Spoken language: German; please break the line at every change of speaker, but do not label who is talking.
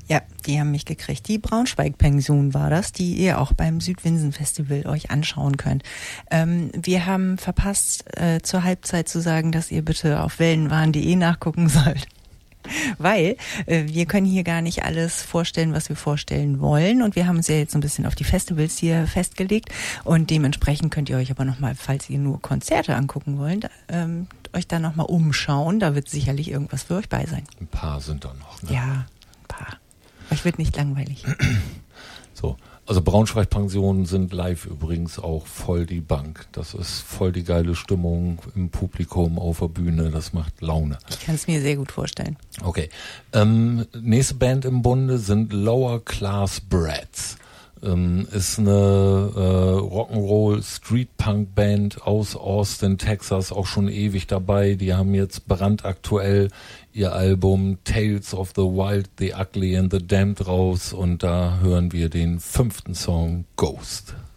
Ja, die haben mich gekriegt. Die Braunschweig-Pension war das, die ihr auch beim Südwinsen-Festival euch anschauen könnt. Wir haben verpasst, zur Halbzeit zu sagen, dass ihr bitte auf wellenwahn.de nachgucken sollt. Weil wir können hier gar nicht alles vorstellen, was wir vorstellen wollen. Und wir haben uns ja jetzt so ein bisschen auf die Festivals hier festgelegt. Und dementsprechend könnt ihr euch aber nochmal, falls ihr nur Konzerte angucken wollt, euch da nochmal umschauen. Da wird sicherlich irgendwas für euch bei sein.
Ein paar sind da noch. Ne?
Ja, ein paar. Euch wird nicht langweilig.
So. Also Braunschweig-Pensionen sind live übrigens auch voll die Bank. Das ist voll die geile Stimmung im Publikum, auf der Bühne. Das macht Laune.
Ich kann es mir sehr gut vorstellen.
Okay. Nächste Band im Bunde sind Lower Class Brats. Ist eine Rock'n'Roll Street-Punk-Band aus Austin, Texas, auch schon ewig dabei. Die haben jetzt brandaktuell ihr Album Tales of the Wild, the Ugly and the Damned raus und da hören wir den 5. Song Ghost.